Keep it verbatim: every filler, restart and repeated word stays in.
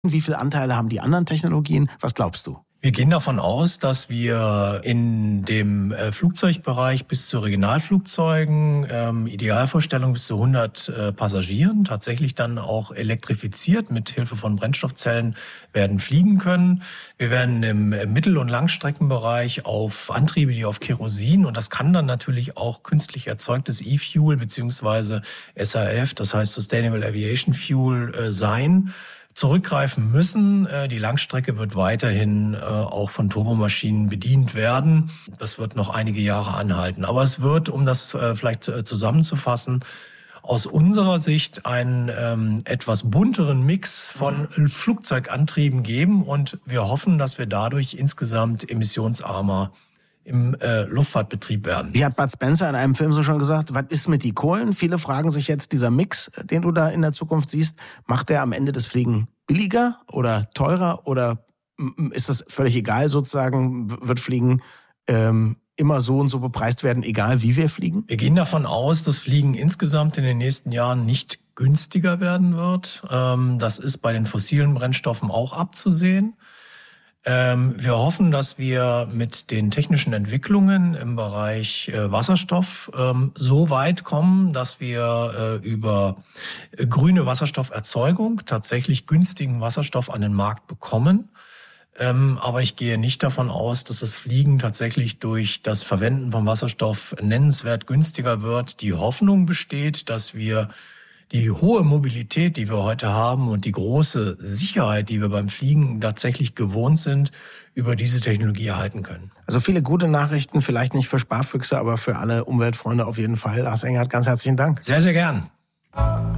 Wie viele Anteile haben die anderen Technologien? Was glaubst du? Wir gehen davon aus, dass wir in dem äh, Flugzeugbereich bis zu Regionalflugzeugen, ähm, Idealvorstellung bis zu hundert äh, Passagieren, tatsächlich dann auch elektrifiziert mit Hilfe von Brennstoffzellen werden fliegen können. Wir werden im äh, Mittel- und Langstreckenbereich auf Antriebe, die auf Kerosin, und das kann dann natürlich auch künstlich erzeugtes E-Fuel beziehungsweise S A F, das heißt Sustainable Aviation Fuel, äh, sein, zurückgreifen müssen. Die Langstrecke wird weiterhin auch von Turbomaschinen bedient werden. Das wird noch einige Jahre anhalten. Aber es wird, um das vielleicht zusammenzufassen, aus unserer Sicht einen ähm, etwas bunteren Mix von Flugzeugantrieben geben. Und wir hoffen, dass wir dadurch insgesamt emissionsarmer im äh, Luftfahrtbetrieb werden. Wie hat Bud Spencer in einem Film so schon gesagt, was ist mit die Kohlen? Viele fragen sich jetzt, dieser Mix, den du da in der Zukunft siehst, macht der am Ende das Fliegen billiger oder teurer, oder ist das völlig egal sozusagen, wird Fliegen ähm, immer so und so bepreist werden, egal wie wir fliegen? Wir gehen davon aus, dass Fliegen insgesamt in den nächsten Jahren nicht günstiger werden wird. Ähm, das ist bei den fossilen Brennstoffen auch abzusehen. Ähm, wir hoffen, dass wir mit den technischen Entwicklungen im Bereich äh, Wasserstoff ähm, so weit kommen, dass wir äh, über äh, grüne Wasserstofferzeugung tatsächlich günstigen Wasserstoff an den Markt bekommen. Ähm, aber ich gehe nicht davon aus, dass das Fliegen tatsächlich durch das Verwenden von Wasserstoff nennenswert günstiger wird. Die Hoffnung besteht, dass wir die hohe Mobilität, die wir heute haben, und die große Sicherheit, die wir beim Fliegen tatsächlich gewohnt sind, über diese Technologie erhalten können. Also viele gute Nachrichten, vielleicht nicht für Sparfüchse, aber für alle Umweltfreunde auf jeden Fall. Lars Engert, ganz herzlichen Dank. Sehr, sehr gern.